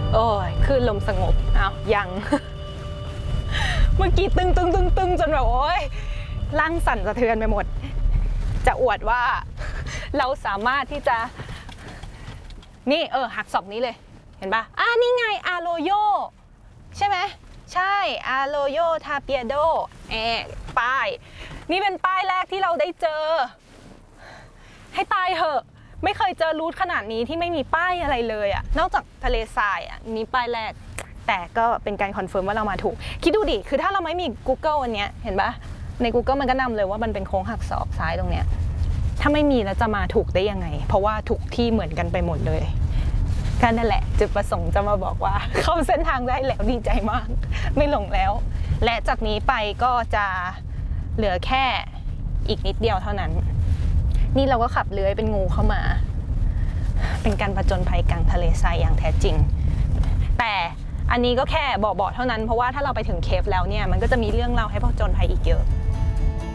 โอ้ยคลื่นลมสงบเอายัง เมื่อกี้ตึงจนแบบโอ้ยร่างสั่นสะเทือนไปหมดจะอวดว่าเราสามารถที่จะนี่หักศอกนี้เลยเห็นปะนี่ไงอาโรโยใช่ไหมใช่อาโรโยทาเปียโดป้ายนี่เป็นป้ายแรกที่เราได้เจอให้ตายเหอะไม่เคยเจอรูทขนาดนี้ที่ไม่มีป้ายอะไรเลยอะนอกจากทะเลทรายอะนี่ป้ายแรกแต่ก็เป็นการคอนเฟิร์มว่าเรามาถูกคิดดูดิคือถ้าเราไม่มี Google อันเนี้ยเห็นปะใน Google มันก็นำเลยว่ามันเป็นโค้งหักศอกซ้ายตรงเนี้ยถ้าไม่มีแล้วจะมาถูกได้ยังไงเพราะว่าทุกที่เหมือนกันไปหมดเลยก็นั่นแหละจุดประสงค์จะมาบอกว่าเข้าเส้นทางได้แล้วดีใจมากไม่หลงแล้วและจากนี้ไปก็จะเหลือแค่อีกนิดเดียวเท่านั้นนี่เราก็ขับเลื้อยเป็นงูเข้ามาเป็นการผจญภัยกลางทะเลทรายอย่างแท้จริงแต่อันนี้ก็แค่เบาๆเท่านั้นเพราะว่าถ้าเราไปถึงเคฟแล้วเนี่ยมันก็จะมีเรื่องเล่าให้ผจญภัยอีกเยอะ